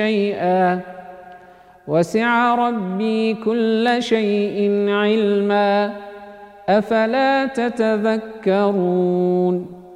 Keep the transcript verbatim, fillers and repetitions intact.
شيئا وسع ربي كل شيء علما أفلا تتذكرون